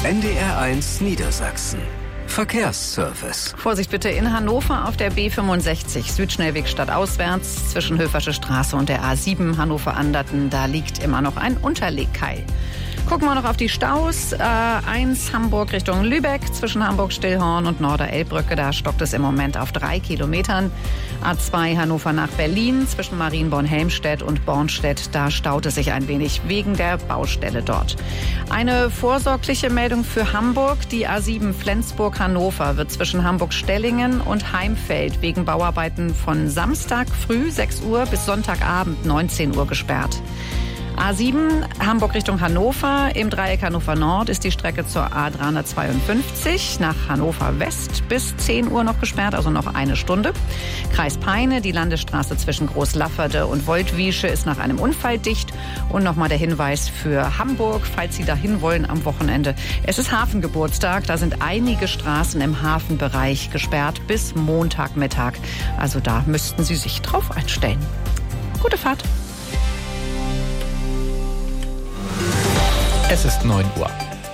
NDR1 Niedersachsen. Verkehrsservice. Vorsicht bitte in Hannover auf der B65, Südschnellweg stadtauswärts zwischen Höfersche Straße und der A7 Hannover-Anderten. Da liegt immer noch ein Unterlegkeil. Gucken wir noch auf die Staus. A1 Hamburg Richtung Lübeck zwischen Hamburg-Stillhorn und Norder-Elbbrücke. Da stockt es im Moment auf 3 Kilometern. A2 Hannover nach Berlin zwischen Marienborn-Helmstedt und Bornstedt. Da staut es sich ein wenig wegen der Baustelle dort. Eine vorsorgliche Meldung für Hamburg. Die A7 Flensburg-Hannover wird zwischen Hamburg-Stellingen und Heimfeld wegen Bauarbeiten von Samstag früh 6 Uhr bis Sonntagabend 19 Uhr gesperrt. A7 Hamburg Richtung Hannover. Im Dreieck Hannover Nord ist die Strecke zur A352 nach Hannover West bis 10 Uhr noch gesperrt, also noch eine Stunde. Kreis Peine, die Landesstraße zwischen Großlafferde und Woldwiesche ist nach einem Unfall dicht. Und nochmal der Hinweis für Hamburg, falls Sie dahin wollen am Wochenende. Es ist Hafengeburtstag, da sind einige Straßen im Hafenbereich gesperrt bis Montagmittag. Also da müssten Sie sich drauf einstellen. Gute Fahrt. Es ist 9 Uhr.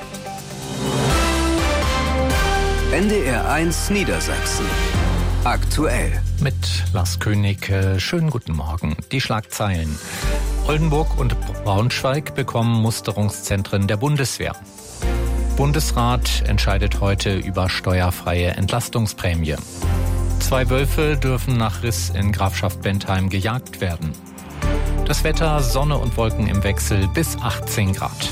NDR1 Niedersachsen. Aktuell. Mit Lars König. Schönen guten Morgen. Die Schlagzeilen. Oldenburg und Braunschweig bekommen Musterungszentren der Bundeswehr. Bundesrat entscheidet heute über steuerfreie Entlastungsprämie. 2 Wölfe dürfen nach Riss in Grafschaft Bentheim gejagt werden. Das Wetter, Sonne und Wolken im Wechsel bis 18 Grad.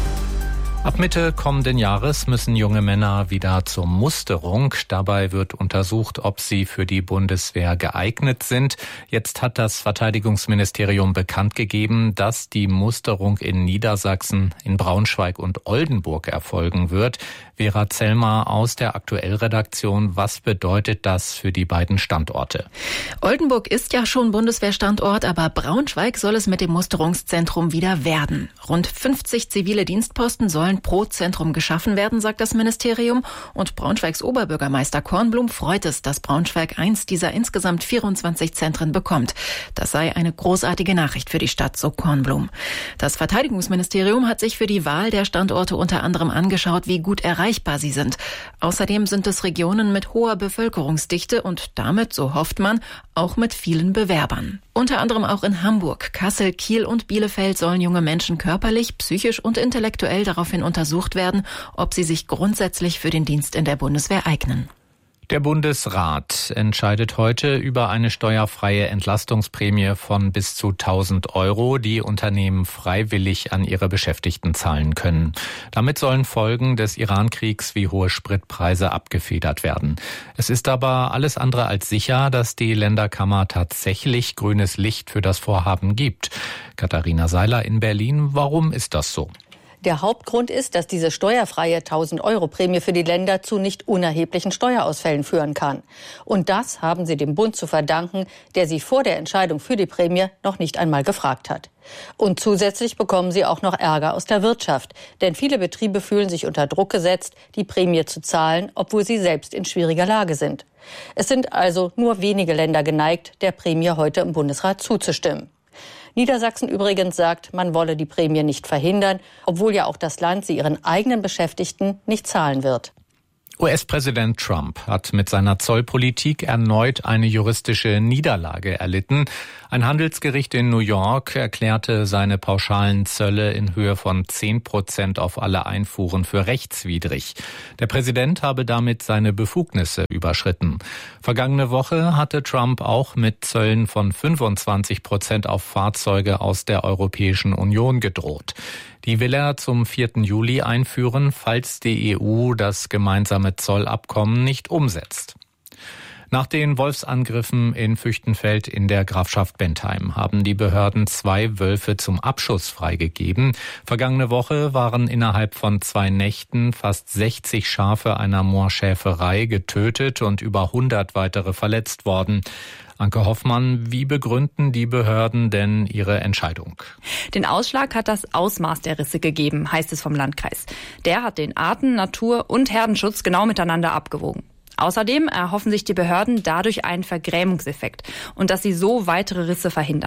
Ab Mitte kommenden Jahres müssen junge Männer wieder zur Musterung. Dabei wird untersucht, ob sie für die Bundeswehr geeignet sind. Jetzt hat das Verteidigungsministerium bekannt gegeben, dass die Musterung in Niedersachsen, in Braunschweig und Oldenburg erfolgen wird. Vera Zellmer aus der Aktuell-Redaktion. Was bedeutet das für die beiden Standorte? Oldenburg ist ja schon Bundeswehrstandort, aber Braunschweig soll es mit dem Musterungszentrum wieder werden. Rund 50 zivile Dienstposten sollen pro Zentrum geschaffen werden, sagt das Ministerium. Und Braunschweigs Oberbürgermeister Kornblum freut es, dass Braunschweig eins dieser insgesamt 24 Zentren bekommt. Das sei eine großartige Nachricht für die Stadt, so Kornblum. Das Verteidigungsministerium hat sich für die Wahl der Standorte unter anderem angeschaut, wie gut erreichbar sie sind. Außerdem sind es Regionen mit hoher Bevölkerungsdichte und damit, so hofft man, auch mit vielen Bewerbern. Unter anderem auch in Hamburg, Kassel, Kiel und Bielefeld sollen junge Menschen körperlich, psychisch und intellektuell daraufhin untersucht werden, ob sie sich grundsätzlich für den Dienst in der Bundeswehr eignen. Der Bundesrat entscheidet heute über eine steuerfreie Entlastungsprämie von bis zu 1.000 €, die Unternehmen freiwillig an ihre Beschäftigten zahlen können. Damit sollen Folgen des Iran-Kriegs wie hohe Spritpreise abgefedert werden. Es ist aber alles andere als sicher, dass die Länderkammer tatsächlich grünes Licht für das Vorhaben gibt. Katharina Seiler in Berlin, warum ist das so? Der Hauptgrund ist, dass diese steuerfreie 1.000-€ für die Länder zu nicht unerheblichen Steuerausfällen führen kann. Und das haben sie dem Bund zu verdanken, der sie vor der Entscheidung für die Prämie noch nicht einmal gefragt hat. Und zusätzlich bekommen sie auch noch Ärger aus der Wirtschaft. Denn viele Betriebe fühlen sich unter Druck gesetzt, die Prämie zu zahlen, obwohl sie selbst in schwieriger Lage sind. Es sind also nur wenige Länder geneigt, der Prämie heute im Bundesrat zuzustimmen. Niedersachsen übrigens sagt, man wolle die Prämie nicht verhindern, obwohl ja auch das Land sie ihren eigenen Beschäftigten nicht zahlen wird. US-Präsident Trump hat mit seiner Zollpolitik erneut eine juristische Niederlage erlitten. Ein Handelsgericht in New York erklärte seine pauschalen Zölle in Höhe von 10% auf alle Einfuhren für rechtswidrig. Der Präsident habe damit seine Befugnisse überschritten. Vergangene Woche hatte Trump auch mit Zöllen von 25% auf Fahrzeuge aus der Europäischen Union gedroht. Die will er zum 4. Juli einführen, falls die EU das gemeinsame Zollabkommen nicht umsetzt. Nach den Wolfsangriffen in Füchtenfeld in der Grafschaft Bentheim haben die Behörden 2 Wölfe zum Abschuss freigegeben. Vergangene Woche waren innerhalb von 2 Nächten fast 60 Schafe einer Moorschäferei getötet und über 100 weitere verletzt worden. Anke Hoffmann, wie begründen die Behörden denn ihre Entscheidung? Den Ausschlag hat das Ausmaß der Risse gegeben, heißt es vom Landkreis. Der hat den Arten-, Natur- und Herdenschutz genau miteinander abgewogen. Außerdem erhoffen sich die Behörden dadurch einen Vergrämungseffekt und dass sie so weitere Risse verhindern.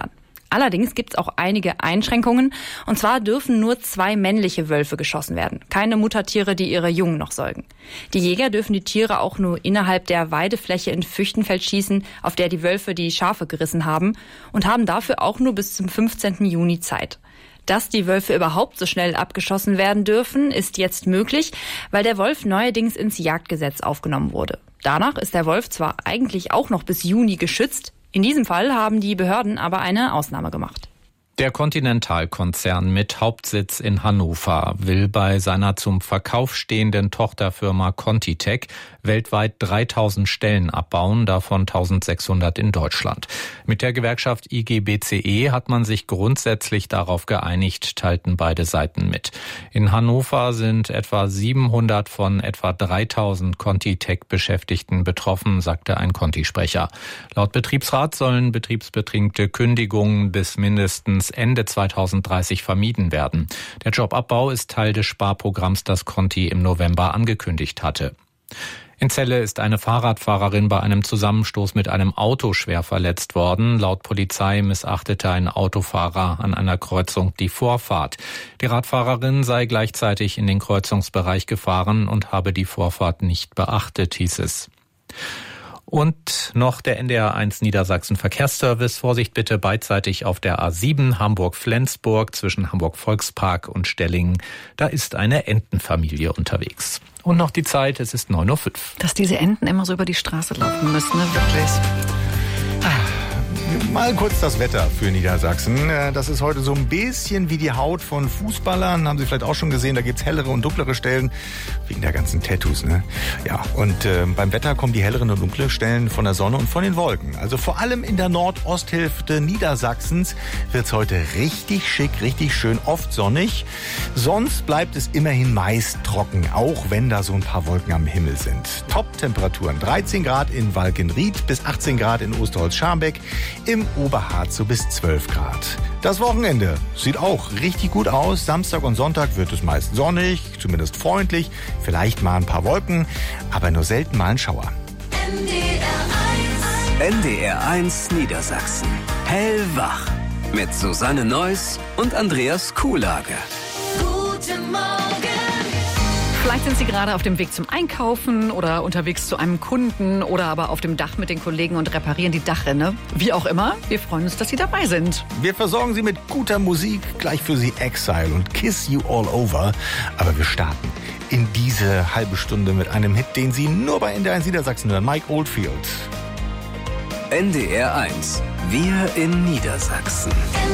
Allerdings gibt es auch einige Einschränkungen. Und zwar dürfen nur 2 männliche Wölfe geschossen werden. Keine Muttertiere, die ihre Jungen noch säugen. Die Jäger dürfen die Tiere auch nur innerhalb der Weidefläche in Füchtenfeld schießen, auf der die Wölfe die Schafe gerissen haben. Und haben dafür auch nur bis zum 15. Juni Zeit. Dass die Wölfe überhaupt so schnell abgeschossen werden dürfen, ist jetzt möglich, weil der Wolf neuerdings ins Jagdgesetz aufgenommen wurde. Danach ist der Wolf zwar eigentlich auch noch bis Juni geschützt, in diesem Fall haben die Behörden aber eine Ausnahme gemacht. Der Continental-Konzern mit Hauptsitz in Hannover will bei seiner zum Verkauf stehenden Tochterfirma ContiTech weltweit 3000 Stellen abbauen, davon 1600 in Deutschland. Mit der Gewerkschaft IG BCE hat man sich grundsätzlich darauf geeinigt, teilten beide Seiten mit. In Hannover sind etwa 700 von etwa 3000 ContiTech-Beschäftigten betroffen, sagte ein Conti-Sprecher. Laut Betriebsrat sollen betriebsbedingte Kündigungen bis mindestens Ende 2030 vermieden werden. Der Jobabbau ist Teil des Sparprogramms, das Conti im November angekündigt hatte. In Celle ist eine Fahrradfahrerin bei einem Zusammenstoß mit einem Auto schwer verletzt worden. Laut Polizei missachtete ein Autofahrer an einer Kreuzung die Vorfahrt. Die Radfahrerin sei gleichzeitig in den Kreuzungsbereich gefahren und habe die Vorfahrt nicht beachtet, hieß es. Und noch der NDR1 Niedersachsen Verkehrsservice. Vorsicht bitte beidseitig auf der A7 Hamburg-Flensburg zwischen Hamburg-Volkspark und Stellingen. Da ist eine Entenfamilie unterwegs. Und noch die Zeit, es ist 9:05 Uhr. Dass diese Enten immer so über die Straße laufen müssen, ne? Wirklich. Mal kurz das Wetter für Niedersachsen. Das ist heute so ein bisschen wie die Haut von Fußballern. Haben Sie vielleicht auch schon gesehen, da gibt's hellere und dunklere Stellen. Wegen der ganzen Tattoos, ne? Ja, und beim Wetter kommen die helleren und dunklen Stellen von der Sonne und von den Wolken. Also vor allem in der Nordosthälfte Niedersachsens wird's heute richtig schick, richtig schön, oft sonnig. Sonst bleibt es immerhin meist trocken, auch wenn da so ein paar Wolken am Himmel sind. Top-Temperaturen 13 Grad in Walkenried bis 18 Grad in Osterholz-Scharmbeck. Im Oberharz so bis 12 Grad. Das Wochenende sieht auch richtig gut aus. Samstag und Sonntag wird es meist sonnig, zumindest freundlich. Vielleicht mal ein paar Wolken, aber nur selten mal ein Schauer. NDR1 Niedersachsen. Hellwach. Mit Susanne Neuss und Andreas Kuhlage. Guten Morgen. Vielleicht sind Sie gerade auf dem Weg zum Einkaufen oder unterwegs zu einem Kunden oder aber auf dem Dach mit den Kollegen und reparieren die Dachrinne. Wie auch immer, wir freuen uns, dass Sie dabei sind. Wir versorgen Sie mit guter Musik, gleich für Sie Exile und Kiss You All Over. Aber wir starten in diese halbe Stunde mit einem Hit, den Sie nur bei NDR1 Niedersachsen hören. Mike Oldfield. NDR1. Wir in Niedersachsen.